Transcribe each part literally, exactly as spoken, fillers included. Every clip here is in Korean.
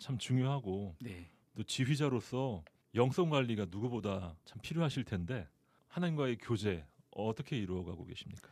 참 중요하고 네. 또 지휘자로서 영성 관리가 누구보다 참 필요하실 텐데 하나님과의 교제 어떻게 이루어가고 계십니까?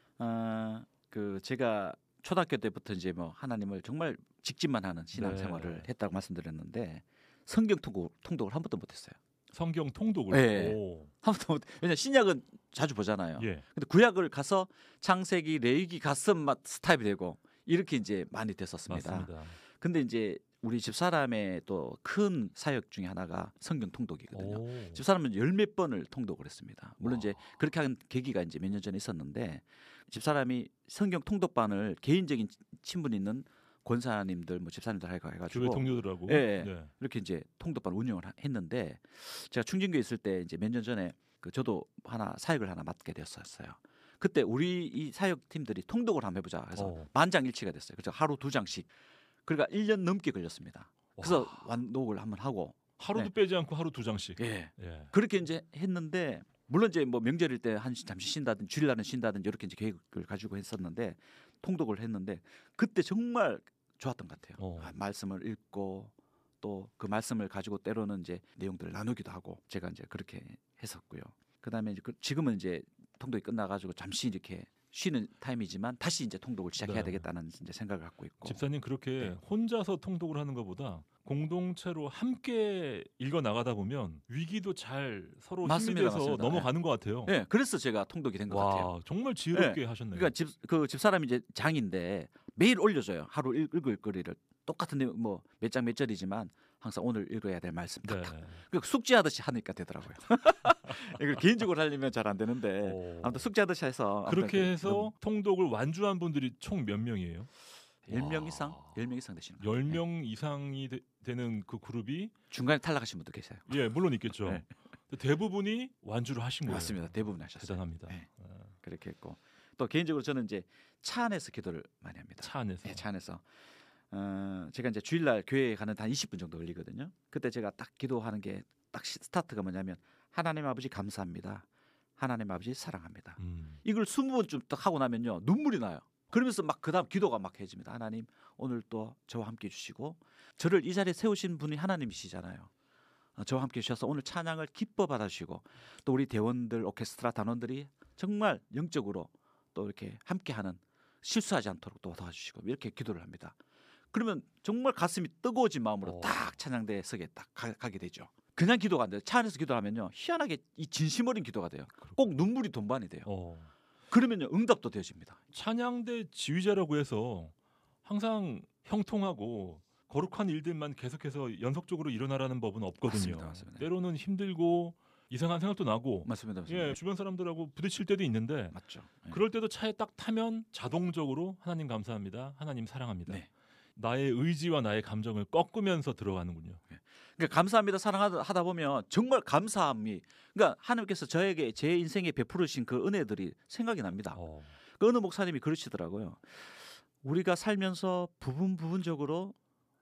아, 그 제가 초등학교 때부터 이제 뭐 하나님을 정말 직진만 하는 신앙생활을 네. 했다고 말씀드렸는데 성경 통독, 통독을 한 번도 못했어요. 성경 통독을. 네. 오. 한 번도 못. 왜냐 신약은 자주 보잖아요. 예. 근데 구약을 가서 창세기, 레위기 갔으면 막 스탑이 되고 이렇게 이제 많이 됐었습니다. 맞습니다. 근데 이제 우리 집사람의 또 큰 사역 중에 하나가 성경 통독이거든요. 오. 집사람은 열 몇 번을 통독을 했습니다. 물론 와. 이제 그렇게 한 계기가 이제 몇 년 전에 있었는데 집사람이 성경 통독반을 개인적인 친분 있는 권사님들, 뭐 집사님들 하고 해가지고 교회 동료들하고. 예, 네. 이렇게 이제 통독반 운영을 하- 했는데 제가 충진교에 있을 때 이제 몇 년 전에 그 저도 하나 사역을 하나 맡게 됐었어요. 그때 우리 이 사역 팀들이 통독을 한번 해보자 해서 어. 만장일치가 됐어요. 그래서 하루 두 장씩. 그러니까 일 년 넘게 걸렸습니다. 그래서 완독을 한번 하고 하루도 네. 빼지 않고 하루 두 장씩. 예. 예. 그렇게 이제 했는데 물론 이제 뭐 명절일 때 한 잠시 쉰다든지 주일날은 쉰다든지 이렇게 이제 계획을 가지고 했었는데 통독을 했는데 그때 정말 좋았던 것 같아요. 어. 아, 말씀을 읽고 또 그 말씀을 가지고 때로는 이제 내용들을 나누기도 하고 제가 이제 그렇게 했었고요. 그다음에 이제 그 지금은 이제 통독이 끝나가지고 잠시 이렇게 쉬는 타임이지만 다시 이제 통독을 시작해야 네. 되겠다는 이제 생각을 갖고 있고. 집사님 그렇게 네. 혼자서 통독을 하는 것보다 공동체로 함께 읽어 나가다 보면 위기도 잘 서로 맞습니다, 힘이 돼서 맞습니다. 넘어가는 것 같아요. 예, 그래서 제가 통독이 된 것 같아요. 와, 정말 지혜롭게 하셨네요. 그러니까 집 그 집사람이 이제 장인데 매일 올려줘요. 하루 읽- 읽을 거리를 똑같은 내용 뭐 몇 장 몇 절이지만 항상 오늘 읽어야 될 말씀 네. 탁탁. 그 숙제하듯이 하니까 되더라고요. 이걸 개인적으로 하려면 잘 안 되는데 오. 아무튼 숙제하듯이 해서 그렇게 아무튼 해서 통독을 완주한 분들이 총 몇 명이에요? 열 명 와. 이상, 열 명 이상 되시는 거예요. 열 명 이상이 되, 되는 그 그룹이 중간에 탈락하신 분도 계세요. 예, 물론 있겠죠. 네. 근데 대부분이 완주를 하신 거예요. 맞습니다. 대부분 하셨어요. 대단합니다. 네. 예. 그렇게 했고 또 개인적으로 저는 이제 차 안에서 기도를 많이 합니다. 차 안에서. 네, 차 안에서. 어, 제가 이제 주일날 교회에 가는데 한 이십 분 정도 걸리거든요. 그때 제가 딱 기도하는 게 딱 스타트가 뭐냐면 하나님 아버지 감사합니다. 하나님 아버지 사랑합니다. 음. 이걸 스무 번쯤 딱 하고 나면요 눈물이 나요. 그러면서 막 그다음 기도가 막 해집니다. 하나님 오늘 또 저와 함께 해주시고 저를 이 자리에 세우신 분이 하나님이시잖아요. 어, 저와 함께 해주셔서 오늘 찬양을 기뻐 받아주시고 또 우리 대원들 오케스트라 단원들이 정말 영적으로 또 이렇게 함께하는 실수하지 않도록 또 도와주시고 이렇게 기도를 합니다. 그러면 정말 가슴이 뜨거워진 마음으로 오. 딱 찬양대에 서게 딱 가, 가게 되죠. 그냥 기도가 안 돼요. 차 안에서 기도하면요 희한하게 이 진심 어린 기도가 돼요. 꼭 눈물이 돈반이 돼요. 어. 그러면요 응답도 되어집니다. 찬양대 지휘자라고 해서 항상 형통하고 거룩한 일들만 계속해서 연속적으로 일어나라는 법은 없거든요. 맞습니다, 맞습니다. 때로는 힘들고 이상한 생각도 나고 맞습니다, 맞습니다. 예, 주변 사람들하고 부딪힐 때도 있는데 맞죠. 네. 그럴 때도 차에 딱 타면 자동적으로 하나님 감사합니다. 하나님 사랑합니다. 네. 나의 의지와 나의 감정을 꺾으면서 들어가는군요. 그러니까 감사합니다 사랑하다 하다 보면 정말 감사함이 그러니까 하나님께서 저에게 제 인생에 베풀으신 그 은혜들이 생각이 납니다. 어. 그 어느 목사님이 그러시더라고요. 우리가 살면서 부분 부분적으로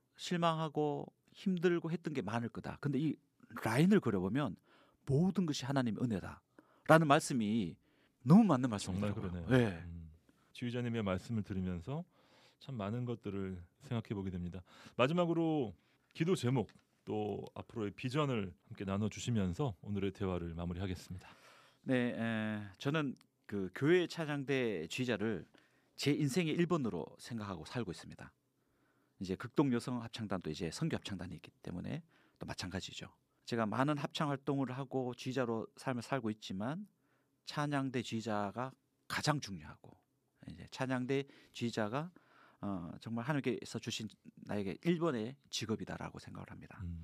실망하고 힘들고 했던 게 많을 거다. 근데 이 라인을 그려보면 모든 것이 하나님의 은혜다라는 말씀이 너무 맞는 정말 말씀이더라고요. 그러네요. 네. 음. 지휘자님의 말씀을 들으면서 참 많은 것들을 생각해 보게 됩니다. 마지막으로 기도 제목 또 앞으로의 비전을 함께 나눠주시면서 오늘의 대화를 마무리하겠습니다. 네, 에, 저는 그 교회 찬양대 지휘자를 제 인생의 일 번으로 생각하고 살고 있습니다. 이제 극동 여성 합창단도 이제 선교 합창단이 있기 때문에 또 마찬가지죠. 제가 많은 합창 활동을 하고 지휘자로 삶을 살고 있지만 찬양대 지휘자가 가장 중요하고 이제 찬양대 지휘자가 어, 정말 하나님께서 주신 나에게 일 번의 직업이다라고 생각을 합니다. 음.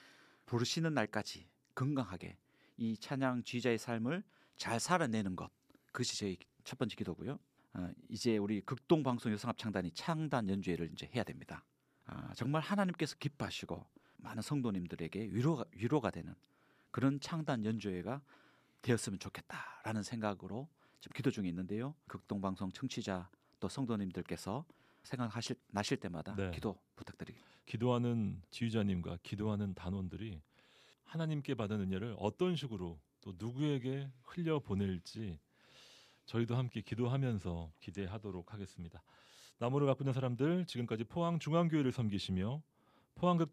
부르시는 날까지 건강하게 이 찬양 지휘자의 삶을 잘 살아내는 것 그것이 저희 첫 번째 기도고요. 어, 이제 우리 극동 방송 여성합창단이 창단 연주회를 이제 해야 됩니다. 아, 정말 하나님께서 기뻐하시고 많은 성도님들에게 위로가 위로가 되는 그런 창단 연주회가 되었으면 좋겠다라는 생각으로 지금 기도 중에 있는데요. 극동 방송 청취자 또 성도님들께서 생각하실 나실 때마다 네. 기도 부탁드립니다. 기도하는 지휘자님과 기도하는 단원들이 하나님께 받은 은혜를 어떤 식으로 또 누구에게 흘려 보낼지 저희도 함께 기도하면서 기대하도록 하겠습니다. 나무를 가꾸는 사람들 지금까지 포항중앙교회를 섬기시며 포항극